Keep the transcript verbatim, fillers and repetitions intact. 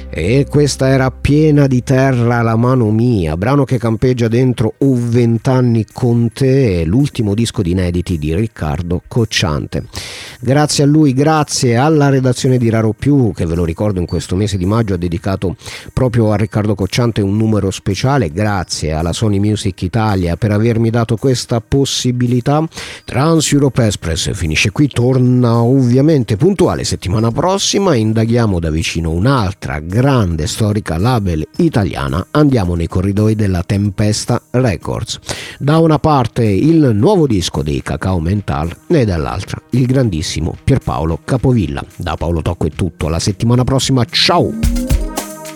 E questa era Piena di terra la mano mia, brano che campeggia dentro Ho vent'anni con te, l'ultimo disco di inediti di Riccardo Cocciante. Grazie a lui, grazie alla redazione di Raro Più, che ve lo ricordo in questo mese di maggio ha dedicato proprio a Riccardo Cocciante un numero speciale, grazie alla Sony Music Italia per avermi dato questa possibilità. Trans Europe Express finisce qui, torna ovviamente puntuale settimana prossima, indaghiamo da vicino un'altra grande storica label italiana, andiamo nei corridoi della Tempesta Records. Da una parte il nuovo disco dei Cacao Mental e dall'altra il grandissimo Pierpaolo Capovilla. Da Paolo Tocco è tutto, alla settimana prossima, ciao!